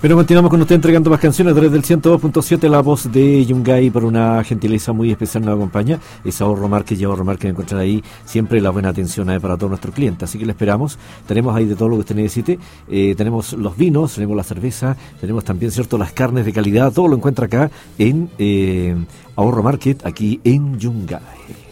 Pero continuamos con usted entregando más canciones desde el 102.7, la voz de Yungay, por una gentileza muy especial nos acompaña. Es Ahorro Market, y Ahorro Market encontrar ahí siempre la buena atención para todos nuestros clientes. Así que le esperamos. Tenemos ahí de todo lo que usted necesite. Tenemos los vinos, tenemos la cerveza, tenemos también, cierto, las carnes de calidad. Todo lo encuentra acá en Ahorro Market, aquí en Yungay.